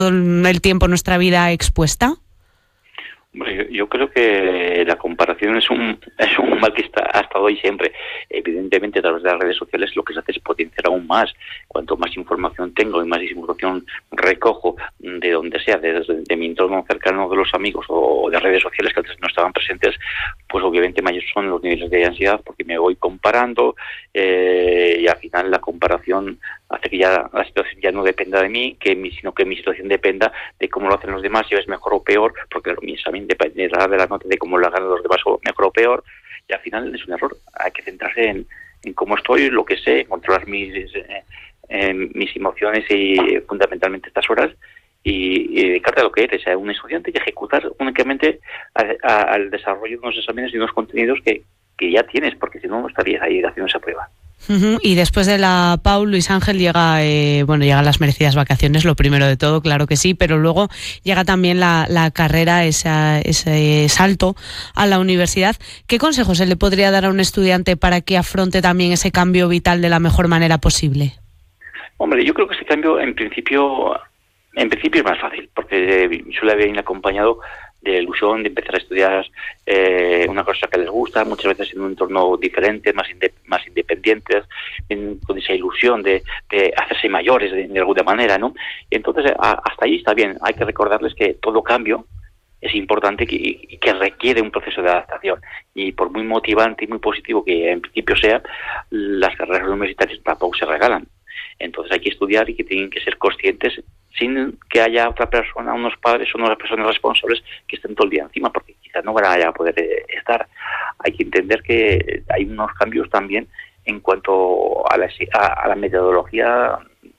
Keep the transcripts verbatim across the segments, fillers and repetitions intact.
el tiempo nuestra vida expuesta? Hombre, yo, yo creo que la comparación es un es un mal que está, ha estado ahí siempre. Evidentemente, a través de las redes sociales lo que se hace es potenciar aún más. Cuanto más información tengo y más información recojo de donde sea, de, de mi entorno cercano, de los amigos o de redes sociales que antes no estaban presentes, pues obviamente mayores son los niveles de ansiedad, porque me voy comparando eh, y al final la comparación hace que ya la situación ya no dependa de mí, que mi, sino que mi situación dependa de cómo lo hacen los demás, si es mejor o peor, porque mi examen dependerá de la nota de cómo lo hagan los demás, o mejor o peor, y al final es un error. Hay que centrarse en, en cómo estoy, lo que sé, controlar mis eh, eh, mis emociones y fundamentalmente estas horas, y, y dedicarte a lo que eres, a un estudiante, y ejecutar únicamente a, a, al desarrollo de unos exámenes y unos contenidos que, que ya tienes, porque si no, no estarías ahí haciendo esa prueba. Uh-huh. Y después de la P A U, Luis Ángel, llega eh, bueno llegan las merecidas vacaciones, lo primero de todo, claro que sí, pero luego llega también la, la carrera, esa, ese salto a la universidad. ¿Qué consejos se le podría dar a un estudiante para que afronte también ese cambio vital de la mejor manera posible? Hombre, yo creo que ese cambio en principio en principio es más fácil, porque suele haber acompañado de ilusión de empezar a estudiar eh, una cosa que les gusta, muchas veces en un entorno diferente, más inde- más independientes, en, con esa ilusión de, de hacerse mayores de, de alguna manera, ¿no? Y entonces a, hasta ahí está bien. Hay que recordarles que todo cambio es importante y que, que requiere un proceso de adaptación, y por muy motivante y muy positivo que en principio sea, las carreras universitarias tampoco se regalan. Entonces hay que estudiar y que tienen que ser conscientes, sin que haya otra persona, unos padres o unas personas responsables que estén todo el día encima, porque quizás no van a poder eh, estar. Hay que entender que hay unos cambios también en cuanto a la, a, a la metodología,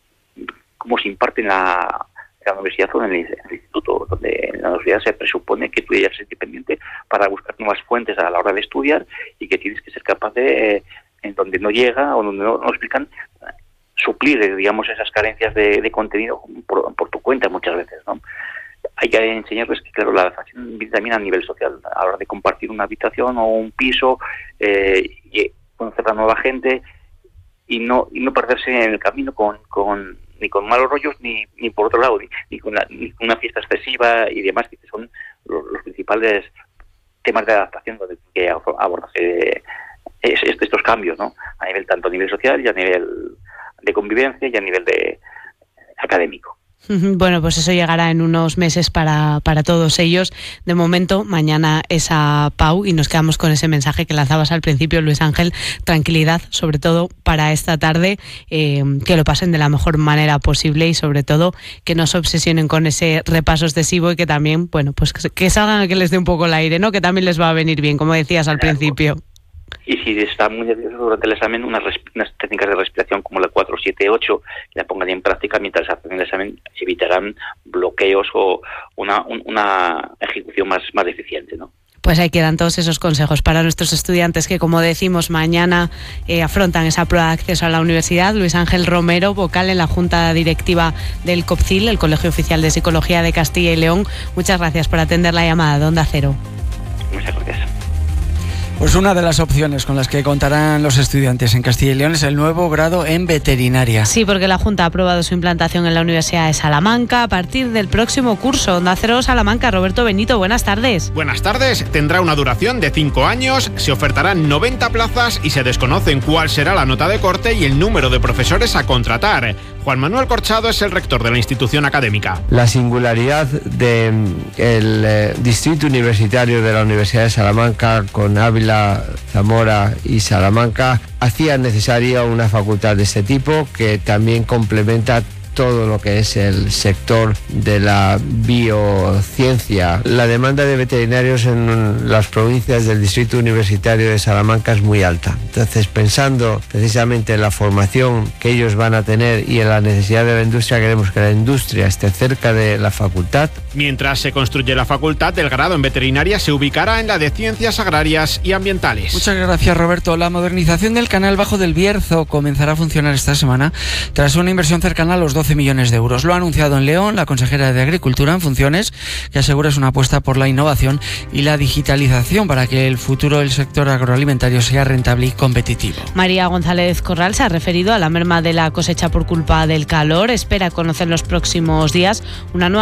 cómo se imparte en la, en la universidad o en el, en el instituto, donde en la universidad se presupone que tú ya eres independiente para buscar nuevas fuentes a la hora de estudiar, y que tienes que ser capaz de, eh, en donde no llega o donde no, no explican, suplir, digamos, esas carencias de, de contenido por, por tu cuenta muchas veces, ¿no? Hay que enseñarles que, claro, la adaptación viene también a nivel social, a la hora de compartir una habitación o un piso, eh, y conocer a nueva gente, y no y no perderse en el camino con, con ni con malos rollos, ni, ni por otro lado, ni, ni, con una, ni con una fiesta excesiva y demás, que son los, los principales temas de adaptación donde que abordarse estos cambios, ¿no? A nivel tanto a nivel social y a nivel de convivencia y a nivel de académico. Bueno, pues eso llegará en unos meses para, para todos ellos. De momento, mañana esa P A U, y nos quedamos con ese mensaje que lanzabas al principio, Luis Ángel: tranquilidad, sobre todo para esta tarde, eh, que lo pasen de la mejor manera posible, y sobre todo que no se obsesionen con ese repaso excesivo, y que también, bueno, pues que, que salgan a que les dé un poco el aire, ¿no? Que también les va a venir bien, como decías al principio. Y si está muy nervioso durante el examen, unas, resp- unas técnicas de respiración como la cuatro siete ocho, que la pongan en práctica mientras hacen el examen, evitarán bloqueos o una, un, una ejecución más, más eficiente, ¿no? Pues ahí quedan todos esos consejos para nuestros estudiantes que, como decimos, mañana eh, afrontan esa prueba de acceso a la universidad. Luis Ángel Romero, vocal en la Junta Directiva del COPCIL, el Colegio Oficial de Psicología de Castilla y León, muchas gracias por atender la llamada de Onda Cero. Muchas gracias. Pues una de las opciones con las que contarán los estudiantes en Castilla y León es el nuevo grado en veterinaria. Sí, porque la Junta ha aprobado su implantación en la Universidad de Salamanca a partir del próximo curso. Onda Cero Salamanca, Roberto Benito, buenas tardes. Buenas tardes. Tendrá una duración de cinco años, se ofertarán noventa plazas y se desconocen cuál será la nota de corte y el número de profesores a contratar. Juan Manuel Corchado es el rector de la institución académica. La singularidad del eh, distrito universitario de la Universidad de Salamanca, con Ávila, Zamora y Salamanca, hacía necesaria una facultad de este tipo, que también complementa todo lo que es el sector de la biociencia. La demanda de veterinarios en las provincias del Distrito Universitario de Salamanca es muy alta. Entonces, pensando precisamente en la formación que ellos van a tener y en la necesidad de la industria, queremos que la industria esté cerca de la facultad. Mientras se construye la facultad, el grado en veterinaria se ubicará en la de Ciencias Agrarias y Ambientales. Muchas gracias, Roberto. La modernización del canal Bajo del Bierzo comenzará a funcionar esta semana tras una inversión cercana a los doce doce millones de euros. Lo ha anunciado en León la consejera de Agricultura en funciones, que asegura es una apuesta por la innovación y la digitalización para que el futuro del sector agroalimentario sea rentable y competitivo. María González Corral se ha referido a la merma de la cosecha por culpa del calor. Espera conocer en los próximos días una nueva